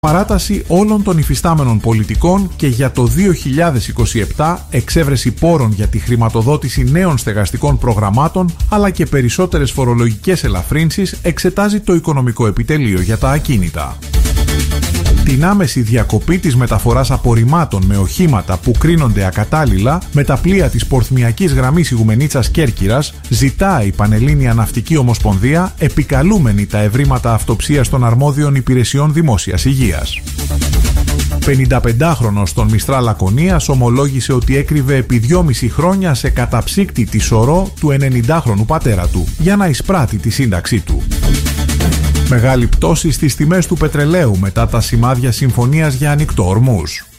Παράταση όλων των υφιστάμενων πολιτικών και για το 2027 εξέβρεση πόρων για τη χρηματοδότηση νέων στεγαστικών προγραμμάτων αλλά και περισσότερες φορολογικές ελαφρύνσεις εξετάζει το Οικονομικό Επιτελείο για τα ακίνητα. Την άμεση διακοπή της μεταφοράς απορριμμάτων με οχήματα που κρίνονται ακατάλληλα με τα πλοία της Πορθμιακής Γραμμής Ιγουμενίτσας Κέρκυρας ζητάει η Πανελλήνια Ναυτική Ομοσπονδία επικαλούμενη τα ευρήματα αυτοψίας των αρμόδιων υπηρεσιών δημόσιας υγείας. 55χρονος των Μιστρά Λακωνίας ομολόγησε ότι έκρυβε επί 2,5 χρόνια σε καταψύκτη σωρό του 90χρονου πατέρα του για να εισπράττει τη σύνταξή του. Μεγάλη πτώση στις τιμές του πετρελαίου μετά τα σημάδια συμφωνίας για ανοιχτό Ορμούζ.